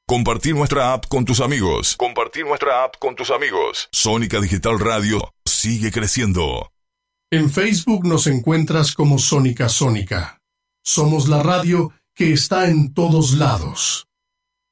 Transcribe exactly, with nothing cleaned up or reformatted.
Compartir nuestra app con tus amigos. Compartir nuestra app con tus amigos. Sónica Digital Radio sigue creciendo. En Facebook nos encuentras como Sónica Sónica. Somos la radio que está en todos lados.